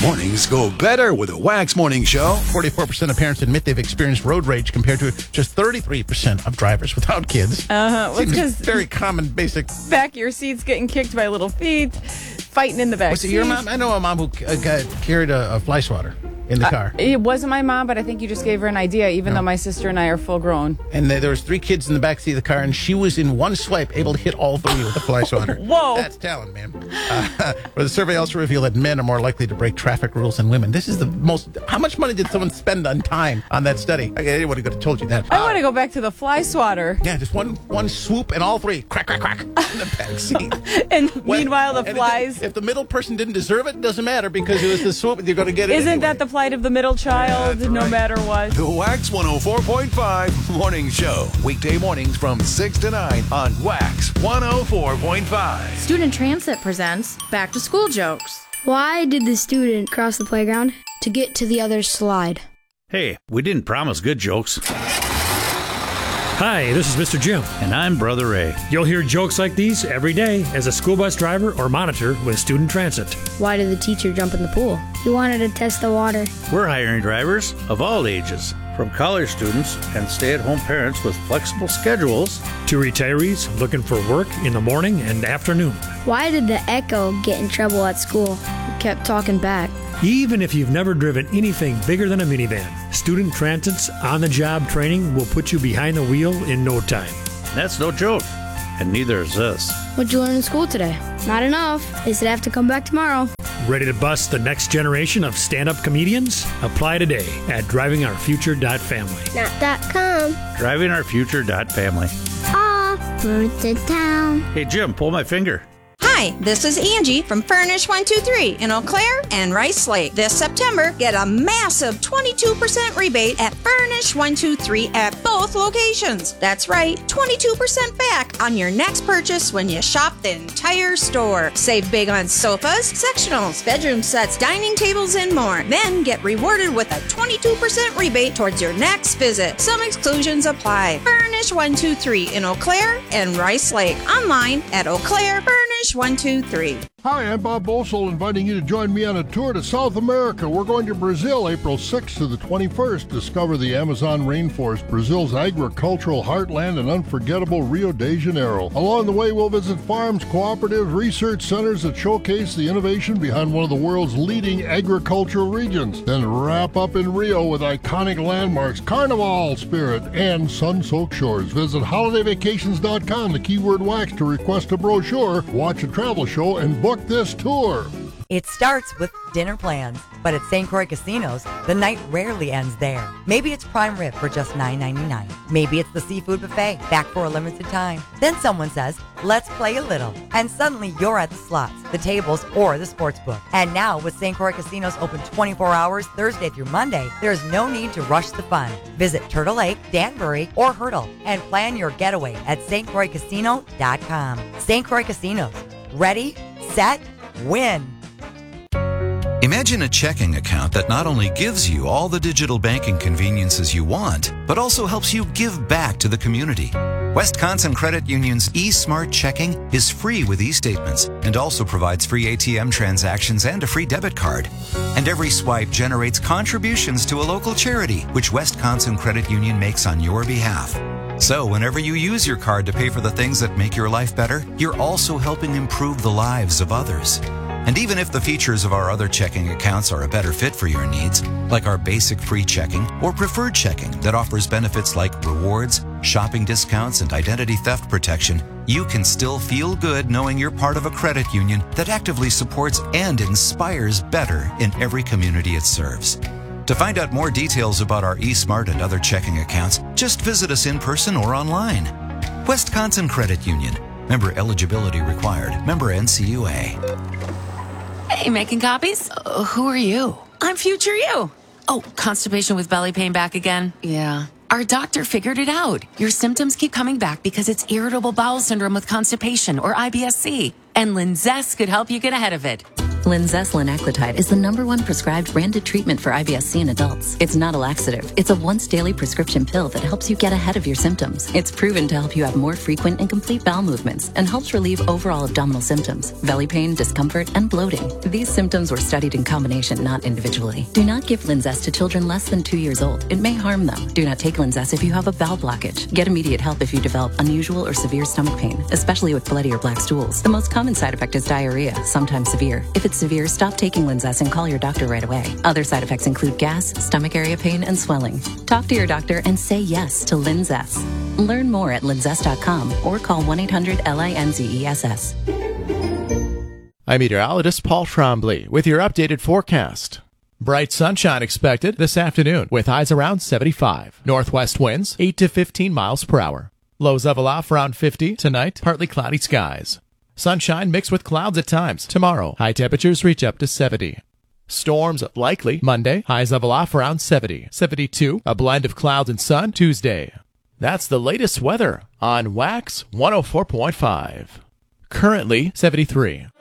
Mornings go better with a Wax Morning Show. 44% of parents admit they've experienced road rage compared to just 33% of drivers without kids. Well, Seems because very common, basic. back of your seats getting kicked by little feet, fighting in the back Was it seat. your mom? I know a mom who carried a fly swatter in the car. It wasn't my mom, but I think you just gave her an idea, even though my sister and I are full grown. And there was 3 kids in the back seat of the car, and she was in one swipe able to hit all 3 with a fly swatter. Whoa. That's talent, man. But the survey also revealed that men are more likely to break traffic rules than women. This is the most... How much money did someone spend on time on that study? Anyone could have told you that. I want to go back to the fly swatter. Yeah, just one swoop and all 3. Crack, crack, crack. In the back seat. And meanwhile, the And flies... If the middle person didn't deserve it, doesn't matter because it was the swoop. You're going to get it Isn't anyway. that the plight of the middle child, that's no right. matter what? The Wax 104.5 Morning Show. Weekday mornings from 6 to 9 on Wax 104.5. Student Transit presents Back to School Jokes. Why did the student cross the playground? To get to the other slide. Hey, we didn't promise good jokes. Hi, this is Mr. Jim. And I'm Brother Ray. You'll hear jokes like these every day as a school bus driver or monitor with Student Transit. Why did the teacher jump in the pool? He wanted to test the water. We're hiring drivers of all ages, from college students and stay-at-home parents with flexible schedules. To retirees looking for work in the morning and afternoon. Why did the Echo get in trouble at school? He kept talking back. Even if you've never driven anything bigger than a minivan, Student Transit's on-the-job training will put you behind the wheel in no time. That's no joke. And neither is this. What'd you learn in school today? Not enough. They said I have to come back tomorrow. Ready to bust the next generation of stand-up comedians? Apply today at drivingourfuture.family. Not.com. Drivingourfuture.family. Off to town. Hey, Jim, pull my finger. Hi, this is Angie from Furnish 123 in Eau Claire and Rice Lake. This September, get a massive 22% rebate at Furnish 123 at both locations. That's right, 22% back on your next purchase when you shop the entire store. Save big on sofas, sectionals, bedroom sets, dining tables, and more. Then get rewarded with a 22% rebate towards your next visit. Some exclusions apply. Furnish 123 in Eau Claire and Rice Lake. Online at Eau Claire Furnish 123. Hi, I'm Bob Bossel, inviting you to join me on a tour to South America. We're going to Brazil April 6th to the 21st. Discover the Amazon rainforest, Brazil's agricultural heartland, and unforgettable Rio de Janeiro. Along the way, we'll visit farms, cooperatives, research centers that showcase the innovation behind one of the world's leading agricultural regions. Then wrap up in Rio with iconic landmarks, carnival spirit, and sun-soaked shores. Visit holidayvacations.com, the keyword wax, to request a brochure, watch a travel show, and book this tour. It starts with dinner plans, but at St. Croix Casinos, the night rarely ends there. Maybe it's prime rib for just $9.99. Maybe it's the seafood buffet, back for a limited time. Then someone says, let's play a little. And suddenly you're at the slots, the tables, or the sports book. And now with St. Croix Casinos open 24 hours Thursday through Monday, there's no need to rush the fun. Visit Turtle Lake, Danbury, or Hurdle and plan your getaway at stcroixcasino.com. St. Croix Casinos. Ready, set, win. Imagine a checking account that not only gives you all the digital banking conveniences you want, but also helps you give back to the community. Wisconsin Credit Union's eSmart Checking is free with e-statements and also provides free ATM transactions and a free debit card. And every swipe generates contributions to a local charity, which Wisconsin Credit Union makes on your behalf. So whenever you use your card to pay for the things that make your life better, you're also helping improve the lives of others. And even if the features of our other checking accounts are a better fit for your needs, like our basic free checking or preferred checking that offers benefits like rewards, shopping discounts, and identity theft protection, you can still feel good knowing you're part of a credit union that actively supports and inspires better in every community it serves. To find out more details about our eSmart and other checking accounts, just visit us in person or online. Wisconsin Credit Union. Member eligibility required. Member NCUA. Hey, making copies? Who are you? I'm future you. Oh, constipation with belly pain back again? Yeah. Our doctor figured it out. Your symptoms keep coming back because it's irritable bowel syndrome with constipation, or IBS-C. And Linzess could help you get ahead of it. Linzess linaclotide is the #1 prescribed branded treatment for IBS-C in adults. It's not a laxative. It's a once-daily prescription pill that helps you get ahead of your symptoms. It's proven to help you have more frequent and complete bowel movements and helps relieve overall abdominal symptoms, belly pain, discomfort, and bloating. These symptoms were studied in combination, not individually. Do not give Linzess to children less than 2 years old. It may harm them. Do not take Linzess if you have a bowel blockage. Get immediate help if you develop unusual or severe stomach pain, especially with bloody or black stools. The most common side effect is diarrhea, sometimes severe. If it's severe, stop taking Linzess and call your doctor right away. Other side effects include gas, stomach area pain, and swelling. Talk to your doctor and say yes to Linzess. Learn more at linzess.com or call 1-800-LINZESS. I'm meteorologist Paul Trombley with your updated forecast. Bright sunshine expected this afternoon with highs around 75. Northwest winds 8 to 15 miles per hour. Lows level off around 50 tonight, partly cloudy skies. Sunshine mixed with clouds at times. Tomorrow, high temperatures reach up to 70. Storms likely Monday, highs level off around 70. 72, a blend of clouds and sun Tuesday. That's the latest weather on Wax 104.5. Currently 73.